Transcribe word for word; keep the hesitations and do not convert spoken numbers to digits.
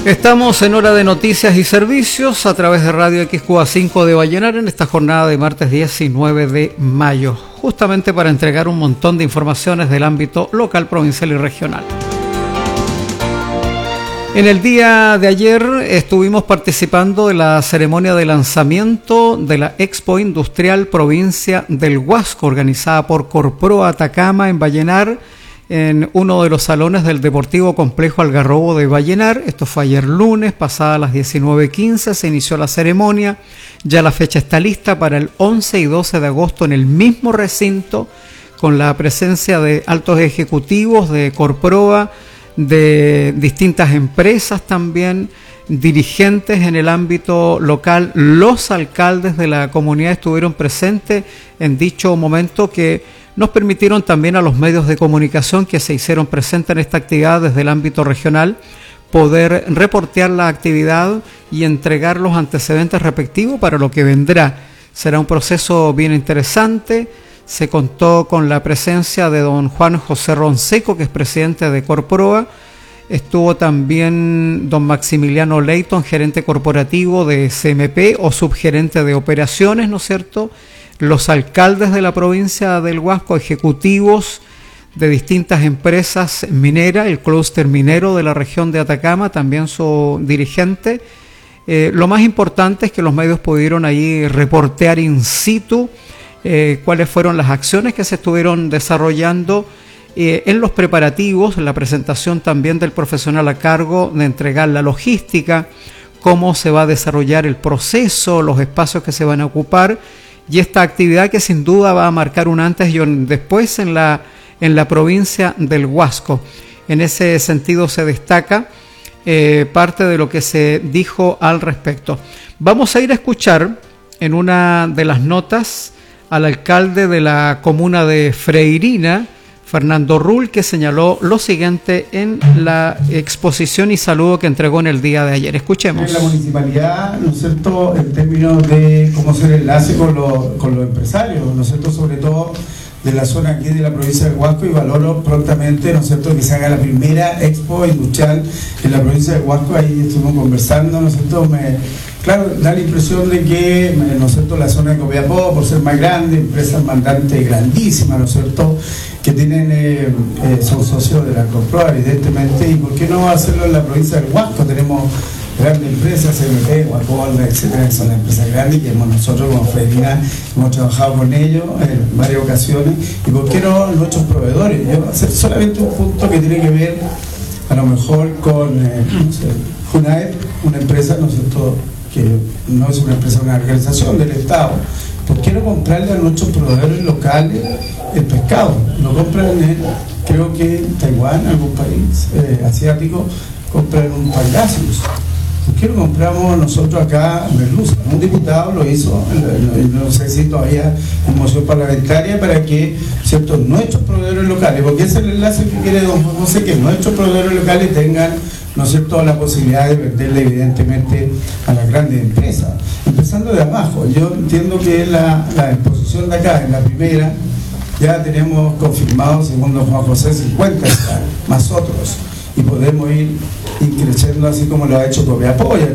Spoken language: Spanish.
Estamos en hora de noticias y servicios a través de Radio X Q A cinco de Vallenar en esta jornada de martes diecinueve de mayo, justamente para entregar un montón de informaciones del ámbito local, provincial y regional. En el día de ayer estuvimos participando de la ceremonia de lanzamiento de la Expo Industrial Provincia del Huasco, organizada por Corproa Atacama en Vallenar, en uno de los salones del Deportivo Complejo Algarrobo de Vallenar. Esto fue ayer lunes, pasada las diecinueve quince, se inició la ceremonia. Ya la fecha está lista para el once y doce de agosto en el mismo recinto, con la presencia de altos ejecutivos de Corproa, de distintas empresas también, dirigentes en el ámbito local. Los alcaldes de la comunidad estuvieron presentes en dicho momento, que nos permitieron también a los medios de comunicación que se hicieron presentes en esta actividad desde el ámbito regional poder reportear la actividad y entregar los antecedentes respectivos para lo que vendrá. Será un proceso bien interesante. Se contó con la presencia de don Juan José Ronseco, que es presidente de Corproa. Estuvo también don Maximiliano Leighton, gerente corporativo de C M P o subgerente de operaciones, ¿no es cierto? Los alcaldes de la provincia del Huasco, ejecutivos de distintas empresas mineras, el clúster minero de la región de Atacama, también su dirigente. Eh, lo más importante es que los medios pudieron ahí reportear in situ eh, cuáles fueron las acciones que se estuvieron desarrollando eh, en los preparativos, en la presentación también del profesional a cargo de entregar la logística, cómo se va a desarrollar el proceso, los espacios que se van a ocupar. Y esta actividad que sin duda va a marcar un antes y un después en la, en la provincia del Huasco. En ese sentido se destaca eh, parte de lo que se dijo al respecto. Vamos a ir a escuchar en una de las notas al alcalde de la comuna de Freirina, Fernando Rull, que señaló lo siguiente en la exposición y saludo que entregó en el día de ayer. Escuchemos. En la municipalidad, ¿no es cierto?, en términos de cómo hacer el enlace con, lo, con los empresarios, ¿no es cierto?, sobre todo de la zona aquí de la provincia del Huasco, y valoro prontamente, ¿no es cierto?, que se haga la primera expo industrial en la provincia del Huasco. Ahí estuvimos conversando, ¿no es cierto?, me... Claro, da la impresión de que, ¿no es cierto?, la zona de Copiapó, por ser más grande, empresas mandantes grandísimas, ¿no es cierto?, que tienen, eh, eh, son socios de la Corproa, evidentemente, y por qué no hacerlo en la provincia del Huasco. Tenemos grandes empresas, C M P, Huacoalda, etcétera, que son empresas grandes, que hemos, nosotros como Freirina hemos trabajado con ellos en varias ocasiones, y por qué no nuestros proveedores. Yo voy a hacer solamente un punto que tiene que ver, a lo mejor, con eh, no sé, Junaep, una empresa, ¿no es cierto?, que no es una empresa, una organización del Estado. ¿Por qué no comprarle a nuestros proveedores locales el pescado? Lo compran en, creo que en Taiwán, algún país eh, asiático, compran un pangasius. ¿Por qué no compramos nosotros acá merluza? Un diputado lo hizo, no sé si todavía en moción parlamentaria, para que, ¿cierto?, nuestros proveedores locales, porque ese es el enlace que quiere don José, que nuestros proveedores locales tengan, ¿no es cierto?, la posibilidad de venderle evidentemente a las grandes empresas, empezando de abajo. Yo entiendo que la, la exposición de acá, en la primera, ya tenemos confirmado, según don Juan José, cincuenta más otros, y podemos ir creciendo así como lo ha hecho Copiapó.